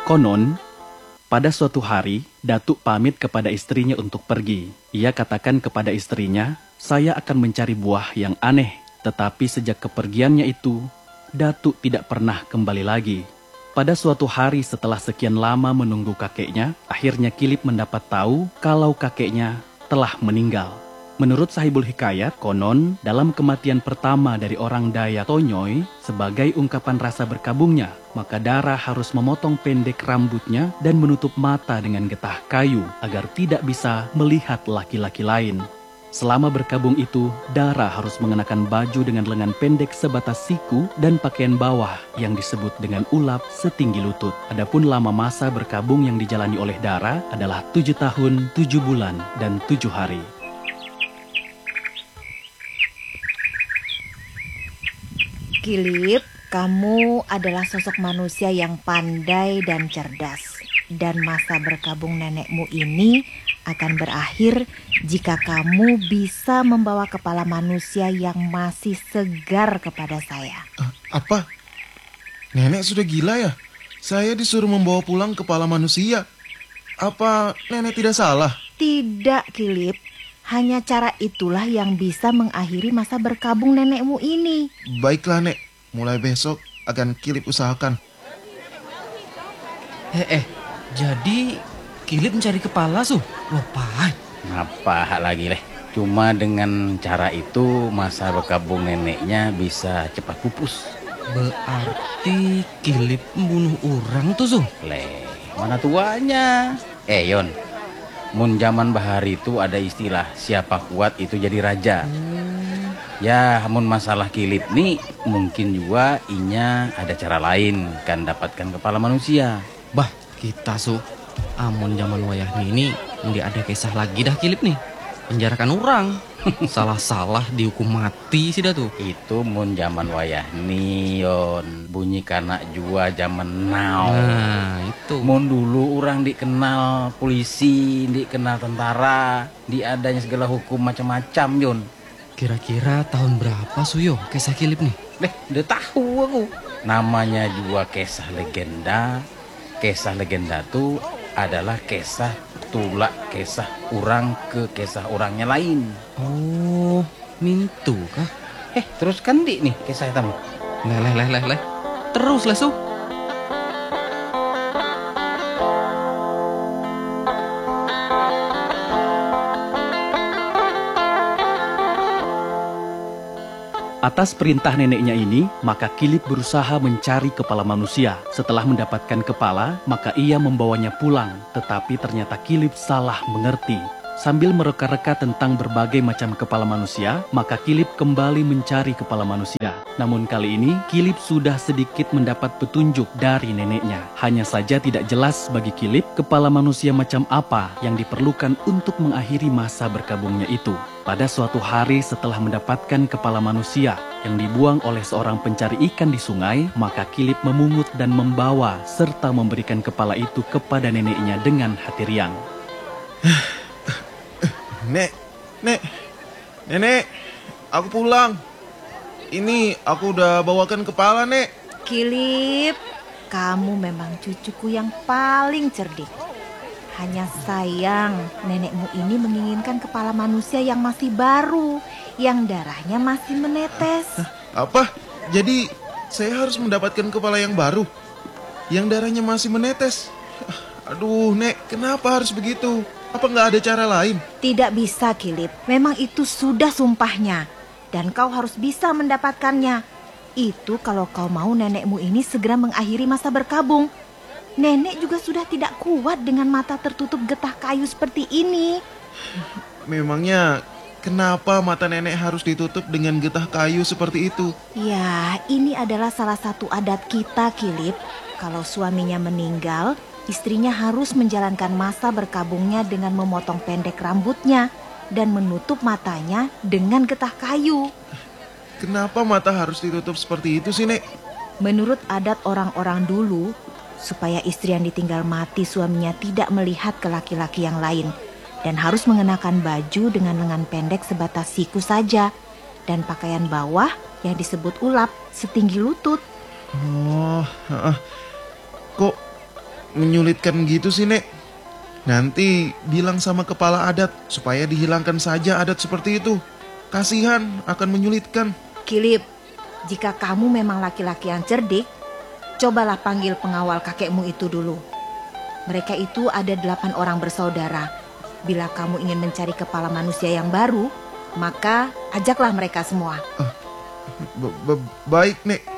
Konon, pada suatu hari, Datuk pamit kepada istrinya untuk pergi. Ia katakan kepada istrinya, "Saya akan mencari buah yang aneh." Tetapi sejak kepergiannya itu, Datuk tidak pernah kembali lagi. Pada suatu hari setelah sekian lama menunggu kakeknya, akhirnya Kilip mendapat tahu kalau kakeknya telah meninggal. Menurut Sahibul Hikayat, konon dalam kematian pertama dari orang Dayak Tonyoy, sebagai ungkapan rasa berkabungnya, maka Dara harus memotong pendek rambutnya dan menutup mata dengan getah kayu agar tidak bisa melihat laki-laki lain. Selama berkabung itu, Dara harus mengenakan baju dengan lengan pendek sebatas siku dan pakaian bawah yang disebut dengan ulap setinggi lutut. Adapun lama masa berkabung yang dijalani oleh Dara adalah 7 tahun, 7 bulan, dan 7 hari. Kilip, kamu adalah sosok manusia yang pandai dan cerdas. Dan masa berkabung nenekmu ini akan berakhir jika kamu bisa membawa kepala manusia yang masih segar kepada saya. Apa? Nenek sudah gila ya? Saya disuruh membawa pulang kepala manusia. Apa nenek tidak salah? Tidak, Kilip. Hanya cara itulah yang bisa mengakhiri masa berkabung nenekmu ini. Baiklah, Nek. Mulai besok akan Kilip usahakan. Jadi Kilip mencari kepala, Su? Lopai. Apa lagi leh? Cuma dengan cara itu masa berkabung neneknya bisa cepat pupus. Berarti Kilip membunuh orang tuh, Su? Leh, mana tuanya? Yon, mun zaman bahari itu ada istilah siapa kuat itu jadi raja. Ya, mun masalah Kilip nih mungkin juga inya ada cara lain kan dapatkan kepala manusia. Bah, kita, Su. Amun zaman wayah ini nggak ada kisah lagi dah Kilip nih. Penjarakan orang. Salah-salah dihukum mati sih dah tuh. Itu mun zaman wayah nih, Yon. Bunyi kanak jua zaman now. Nah, itu. Mun dulu orang dikenal polisi, dikenal tentara, diadanya segala hukum macam-macam, Yon. Kira-kira tahun berapa, Suyo, kisah Kilip nih? Udah tahu aku. Namanya juga kisah legenda. Kisah legenda tuh adalah kisah tulak kisah orang ke kisah orangnya lain. Oh, mintu kah? Teruskan nih kisah tamu. Leh. Terus lah, Su. Atas perintah neneknya ini, maka Kilip berusaha mencari kepala manusia. Setelah mendapatkan kepala, maka ia membawanya pulang. Tetapi ternyata Kilip salah mengerti. Sambil mereka-reka tentang berbagai macam kepala manusia, maka Kilip kembali mencari kepala manusia. Namun kali ini, Kilip sudah sedikit mendapat petunjuk dari neneknya. Hanya saja tidak jelas bagi Kilip kepala manusia macam apa yang diperlukan untuk mengakhiri masa berkabungnya itu. Pada suatu hari setelah mendapatkan kepala manusia yang dibuang oleh seorang pencari ikan di sungai, maka Kilip memungut dan membawa serta memberikan kepala itu kepada neneknya dengan hati riang. Nenek, aku pulang. Ini aku udah bawakan kepala, Nek. Kilip, kamu memang cucuku yang paling cerdik. Hanya sayang, nenekmu ini menginginkan kepala manusia yang masih baru, yang darahnya masih menetes. Apa? Jadi saya harus mendapatkan kepala yang baru, yang darahnya masih menetes. Aduh, Nek, kenapa harus begitu? Apa nggak ada cara lain? Tidak bisa, Kilip. Memang itu sudah sumpahnya. Dan kau harus bisa mendapatkannya. Itu kalau kau mau nenekmu ini segera mengakhiri masa berkabung. Nenek juga sudah tidak kuat dengan mata tertutup getah kayu seperti ini. Memangnya kenapa mata nenek harus ditutup dengan getah kayu seperti itu? Ya, ini adalah salah satu adat kita, Kilip. Kalau suaminya meninggal, istrinya harus menjalankan masa berkabungnya dengan memotong pendek rambutnya dan menutup matanya dengan getah kayu. Kenapa mata harus ditutup seperti itu sih, Nek? Menurut adat orang-orang dulu, supaya istri yang ditinggal mati suaminya tidak melihat ke laki-laki yang lain dan harus mengenakan baju dengan lengan pendek sebatas siku saja dan pakaian bawah yang disebut ulap setinggi lutut. Oh, kok menyulitkan gitu sih, Nek? Nanti bilang sama kepala adat supaya dihilangkan saja adat seperti itu. Kasihan akan menyulitkan. Kilip, jika kamu memang laki-laki yang cerdik, cobalah panggil pengawal kakekmu itu dulu. Mereka itu ada 8 orang bersaudara. Bila kamu ingin mencari kepala manusia yang baru, maka ajaklah mereka semua. Baik, Nek.